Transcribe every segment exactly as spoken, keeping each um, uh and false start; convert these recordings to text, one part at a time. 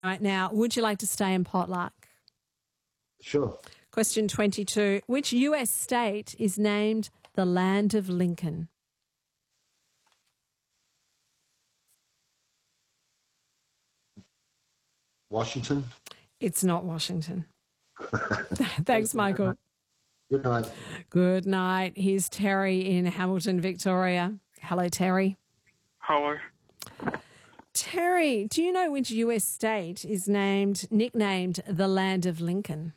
Right now, would you like to stay in potluck? Sure. Question twenty-two. Which U S state is named the Land of Lincoln? Washington. It's not Washington. Thanks, Michael. Good night. Good night. Here's Terry in Hamilton, Victoria. Hello, Terry. Hello. Terry, do you know which U S state is named, nicknamed the Land of Lincoln?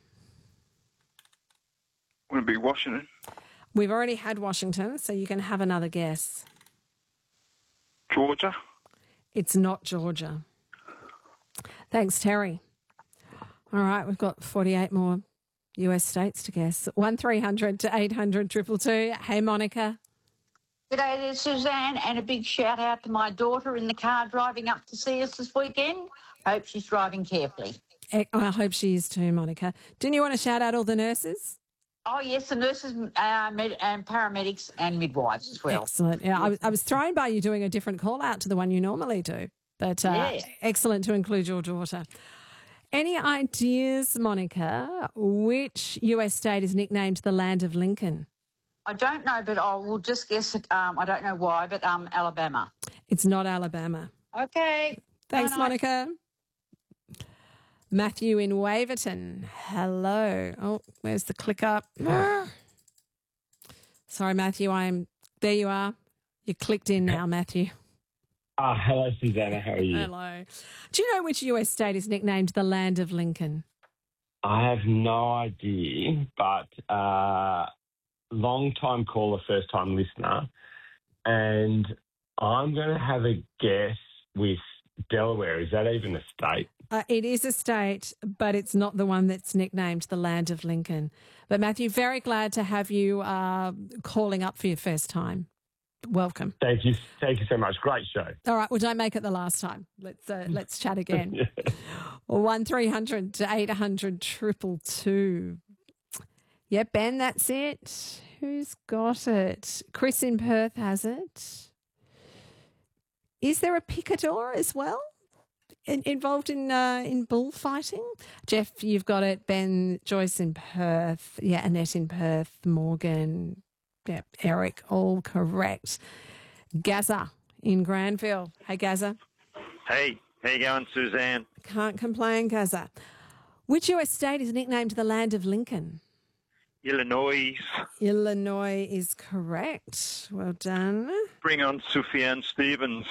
Would it be Washington? We've already had Washington, so you can have another guess. Georgia? It's not Georgia. Thanks, Terry. All right, we've got forty-eight more U S states to guess. one three hundred to eight hundred two two two. Hey, Monica. G'day there, Suzanne, and a big shout out to my daughter in the car driving up to see us this weekend. Hope she's driving carefully. I hope she is too, Monica. Didn't you want to shout out all the nurses? Oh, yes, the nurses uh, med- and paramedics and midwives as well. Excellent. Yeah, I was, I was thrown by you doing a different call out to the one you normally do, but uh, Yeah. excellent to include your daughter. Any ideas, Monica, which U S state is nicknamed the Land of Lincoln? I don't know, but I will just guess it. Um, I don't know why, but um, Alabama. It's not Alabama. Okay. Thanks, Bye-bye. Monica. Matthew in Waverton. Hello. Oh, where's the click up? Sorry, Matthew. I'm there. You are. You clicked in now, Matthew. Ah, hello, Susanna. How are you? Hello. Do you know which U S state is nicknamed the Land of Lincoln? I have no idea, but uh, long-time caller, first-time listener, and I'm going to have a guess with Delaware. Is that even a state? Uh, it is a state, but it's not the one that's nicknamed the Land of Lincoln. But, Matthew, very glad to have you uh, calling up for your first time. Welcome. Thank you. Thank you so much. Great show. All right. Well, don't make it the last time. Let's uh, let's chat again. One three hundred to eight hundred triple two. Yeah, Ben, that's it. Who's got it? Chris in Perth has it. Is there a picador as well in, involved in uh, in bullfighting? Jeff, you've got it. Ben, Joyce in Perth. Yeah, Annette in Perth. Morgan. Yeah, Eric, all correct. Gaza in Granville. Hey, Gaza. Hey, how you going, Suzanne? Can't complain, Gaza. Which U S state is nicknamed the Land of Lincoln? Illinois. Illinois is correct. Well done. Bring on Sufjan Stevens.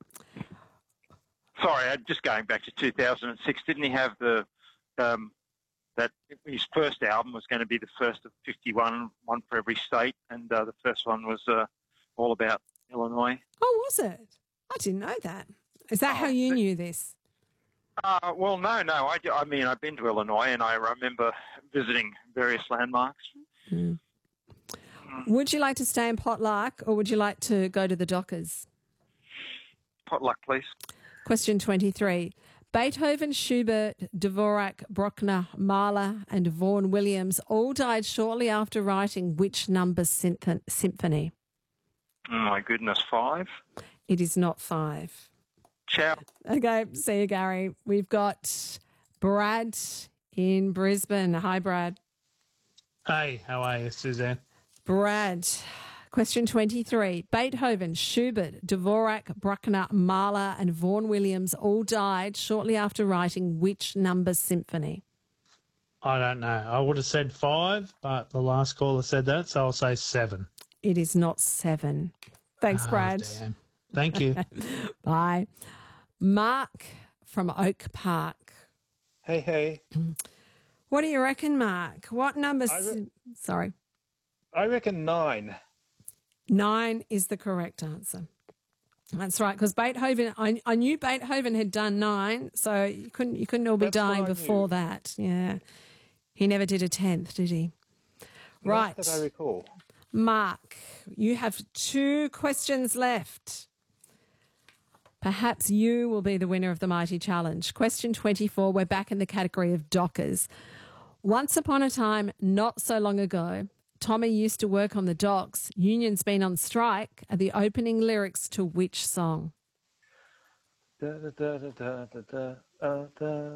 Sorry, I'm just going back to two thousand six. Didn't he have the um, that his first album was going to be the first of fifty-one, one for every state, and uh, the first one was uh, all about Illinois. Oh, was it? I didn't know that. Is that how you knew this? Uh, well, no, no. I, I mean, I've been to Illinois, and I remember visiting various landmarks. Mm. Would you like to stay in Potluck, or would you like to go to the Dockers? Potluck, please. Question twenty-three. Beethoven, Schubert, Dvorak, Bruckner, Mahler and Vaughan Williams all died shortly after writing which number symph- symphony? Oh, my goodness, five? It is not five. Ciao. Okay, see you, Gary. We've got Brad in Brisbane. Hi, Brad. Hey, how are you, Suzanne? Brad, question twenty-three. Beethoven, Schubert, Dvorak, Bruckner, Mahler and Vaughan Williams all died shortly after writing which number symphony? I don't know. I would have said five, but the last caller said that, so I'll say seven. It is not seven. Thanks, Oh, Brad. damn. Thank you. Bye. Mark from Oak Park. Hey, hey. What do you reckon, Mark? What number? I re- Sorry. I reckon nine. Nine is the correct answer. That's right, because Beethoven, I, I knew Beethoven had done nine, so you couldn't you couldn't all be That's what dying I before knew. that. Yeah. He never did a tenth, did he? Right. Not that I recall. Mark, you have two questions left. Perhaps you will be the winner of the Mighty Challenge. Question twenty-four, we're back in the category of dockers. Once upon a time, not so long ago, Tommy used to work on the docks. Union's been on strike are the opening lyrics to which song? Da, da, da, da, da, da, da, da.